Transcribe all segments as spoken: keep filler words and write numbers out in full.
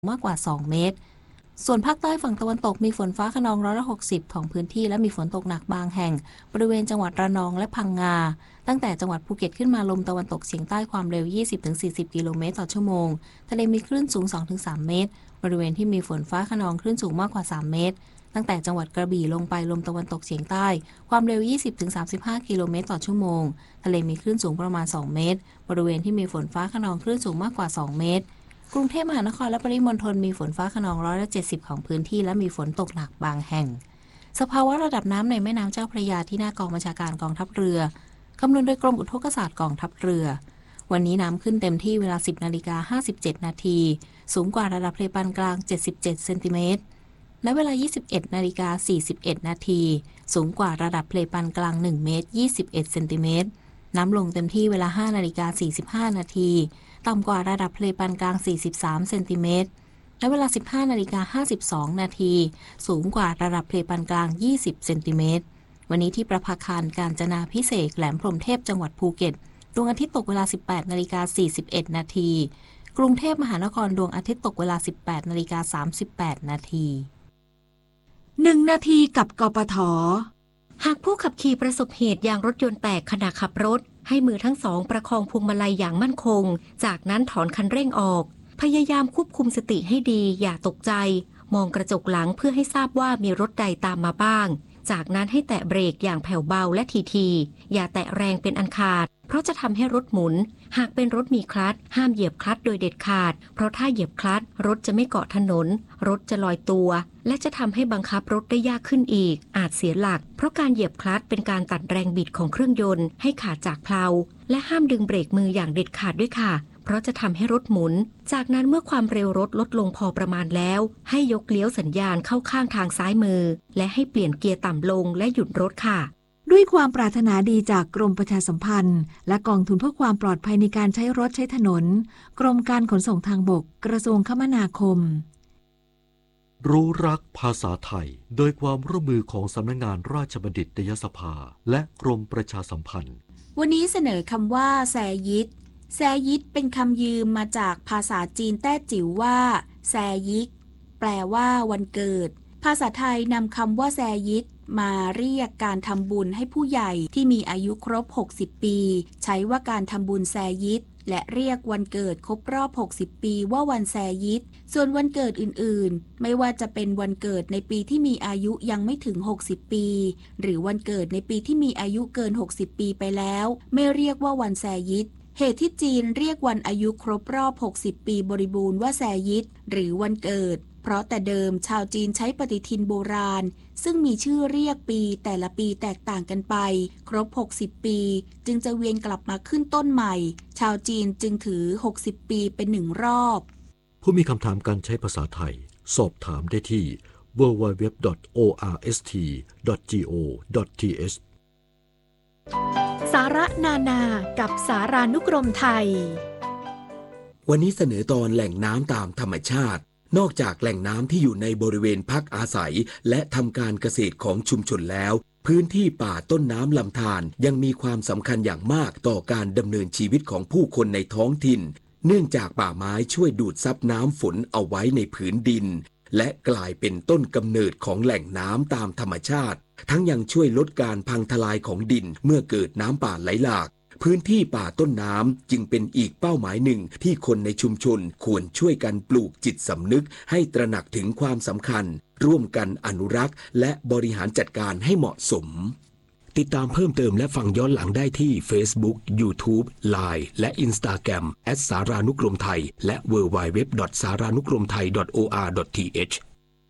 มากกว่าสองเมตรส่วนภาคใต้ฝั่งตะวันตกมีฝนฟ้าคะนองร้อยละหกสิบของพื้นที่และมีฝนตกหนักบางแห่งบริเวณจังหวัดระนองและพังงาตั้งแต่จังหวัดภูเก็ตขึ้นมาลมตะวันตกเฉียงใต้ความเร็ว ยี่สิบถึงสี่สิบ กิโลเมตรต่อชั่วโมงทะเลมีคลื่นสูง สองถึงสาม เมตรบริเวณที่มีฝนฟ้าคะนองคลื่นสูงมากกว่าสามเมตรตั้งแต่จังหวัดกระบี่ลงไปลมตะวันตกเฉียงใต้ความเร็ว ยี่สิบถึงสามสิบห้า กิโลเมตรต่อชั่วโมงทะเลมีคลื่นสูงประมาณสองเมตรบริเวณที่มีฝนฟ้าคะนองคลื่นสูงมากกว่าสองเมตรกรุงเทพมหานครและปริมณฑลมีฝนฟ้าคะนองร้อยละเจ็ดสิบของพื้นที่และมีฝนตกหนักบางแห่งสภาวะระดับน้ำในแม่น้ำเจ้าพระยาที่หน้ากองบัญชาการกองทัพเรือคำนวณโดยกรมอุทกศาสตร์กองทัพเรือวันนี้น้ำขึ้นเต็มที่เวลา สิบนาฬิกาห้าสิบเจ็ด นาทีสูงกว่าระดับทะเลปานกลางเจ็ดสิบเจ็ดเซนติเมตรและเวลา ยี่สิบเอ็ดนาฬิกาสี่สิบเอ็ด นาทีสูงกว่าระดับทะเลปานกลางหนึ่งเมตรยี่สิบเอ็ดเซนติเมตรน้ำลงเต็มที่เวลา ห้านาฬิกาสี่สิบห้า นาทีต่ำกว่าระดับทะเลปานกลางสี่สิบสามเซนติเมตรและเวลา สิบห้านาฬิกาห้าสิบสอง นาทีสูงกว่าระดับทะเลปานกลางยี่สิบเซนติเมตรวันนี้ที่ประภาคารกาญจนาภิเษกแหลมพรหมเทพจังหวัดภูเก็ตดวงอาทิตย์ตกเวลา สิบแปดนาฬิกาสี่สิบเอ็ด นาทีกรุงเทพมหานครดวงอาทิตย์ตกเวลา สิบแปดนาฬิกาสามสิบแปด นาทีหนึ่งนาทีกับกปท. หากผู้ขับขี่ประสบเหตุยางรถยนต์แตกขณะขับรถให้มือทั้งสองประคองพวงมาลัยอย่างมั่นคงจากนั้นถอนคันเร่งออกพยายามควบคุมสติให้ดีอย่าตกใจมองกระจกหลังเพื่อให้ทราบว่ามีรถใดตามมาบ้างจากนั้นให้แตะเบรกอย่างแผ่วเบาและทีๆอย่าแตะแรงเป็นอันขาดเพราะจะทำให้รถหมุนหากเป็นรถมีคลัตช์ห้ามเหยียบคลัตช์โดยเด็ดขาดเพราะถ้าเหยียบคลัตช์รถจะไม่เกาะถนนรถจะลอยตัวและจะทำให้บังคับรถได้ยากขึ้นอีกอาจเสียหลักเพราะการเหยียบคลัตช์เป็นการตัดแรงบิดของเครื่องยนต์ให้ขาดจากเพลาและห้ามดึงเบรกมืออย่างเด็ดขาดด้วยค่ะเพราะจะทำให้รถหมุนจากนั้นเมื่อความเร็วรถลดลงพอประมาณแล้วให้ยกเลี้ยวสัญญาณเข้าข้างทางซ้ายมือและให้เปลี่ยนเกียร์ต่ำลงและหยุดรถค่ะด้วยความปรารถนาดีจากกรมประชาสัมพันธ์และกองทุนเพื่อความปลอดภัยในการใช้รถใช้ถนนกรมการขนส่งทางบกกระทรวงคมนาคมรู้รักภาษาไทยโดยความร่วมมือของสำนักงานราชบัณฑิตยสภาและกรมประชาสัมพันธ์วันนี้เสนอคำว่าแซยิดแซยิดเป็นคำยืมมาจากภาษาจีนแต้จิ๋วว่าแซยิกแปลว่าวันเกิดภาษาไทยนำคำว่าแซยิดมาเรียกการทำบุญให้ผู้ใหญ่ที่มีอายุครบหกสิบปีใช้ว่าการทำบุญแซยิดและเรียกวันเกิดครบรอบหกสิบปีว่าวันแซยิดส่วนวันเกิดอื่นๆไม่ว่าจะเป็นวันเกิดในปีที่มีอายุยังไม่ถึงหกสิบปีหรือวันเกิดในปีที่มีอายุเกินหกสิบปีไปแล้วไม่เรียกว่าวันแซยิดเหตุที่จีนเรียกวันอายุครบรอบหกสิบปีบริบูรณ์ว่าแซยิดหรือวันเกิดเพราะแต่เดิมชาวจีนใช้ปฏิทินโบราณซึ่งมีชื่อเรียกปีแต่ละปีแตกต่างกันไปครบหกสิบปีจึงจะเวียนกลับมาขึ้นต้นใหม่ชาวจีนจึงถือหกสิบปีเป็นหนึ่งรอบผู้มีคำถามการใช้ภาษาไทยสอบถามได้ที่ ดับเบิลยู ดับเบิลยู ดับเบิลยู ดอท โอ อาร์ เอส ที ดอท จี โอ ดอท ที เอชสาระนานากับสารานุกรมไทยวันนี้เสนอตอนแหล่งน้ำตามธรรมชาตินอกจากแหล่งน้ำที่อยู่ในบริเวณพักอาศัยและทำการเกษตรของชุมชนแล้วพื้นที่ป่าต้นน้ำลำธารยังมีความสำคัญอย่างมากต่อการดำเนินชีวิตของผู้คนในท้องถิ่นเนื่องจากป่าไม้ช่วยดูดซับน้ำฝนเอาไว้ในผืนดินและกลายเป็นต้นกำเนิดของแหล่งน้ำตามธรรมชาติทั้งยังช่วยลดการพังทลายของดินเมื่อเกิดน้ำป่าไหลหลากพื้นที่ป่าต้นน้ำจึงเป็นอีกเป้าหมายหนึ่งที่คนในชุมชนควรช่วยกันปลูกจิตสำนึกให้ตระหนักถึงความสำคัญร่วมกันอนุรักษ์และบริหารจัดการให้เหมาะสมติดตามเพิ่มเติมและฟังย้อนหลังได้ที่ Facebook YouTube ไลน์ และ Instagram แอท สารานุกรมไทยและ ดับเบิลยู ดับเบิลยู ดับเบิลยู ดอท สารานุกรมไทย ดอท โอ อาร์ ดอท ที เอช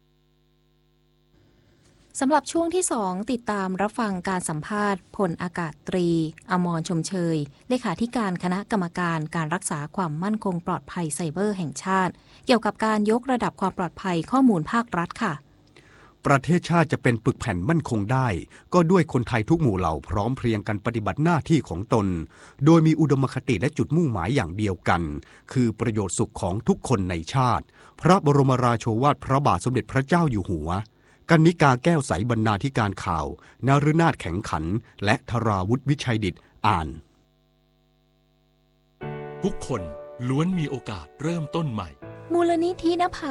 สำหรับช่วงที่สองติดตามรับฟังการสัมภาษณ์พลอากาศตรีอมรชมเชยเลขาธิการคณะกรรมการการรักษาความมั่นคงปลอดภัยไซเบอร์แห่งชาติเกี่ยวกับการยกระดับความปลอดภัยข้อมูลภาครัฐค่ะประเทศชาติจะเป็นปึกแผ่นมั่นคงได้ก็ด้วยคนไทยทุกหมู่เหล่าพร้อมเพรียงกันปฏิบัติหน้าที่ของตนโดยมีอุดมคติและจุดมุ่งหมายอย่างเดียวกันคือประโยชน์สุขของทุกคนในชาติพระบรมราโชวาทพระบาทสมเด็จพระเจ้าอยู่หัวกนิกาแก้วใสบรรณาธิการข่าวนฤนาถแข็งขันและธราวุฒิวิชัยดิษฐ์อ่านทุกคนล้วนมีโอกาสเริ่มต้นใหม่มูลนิธินภา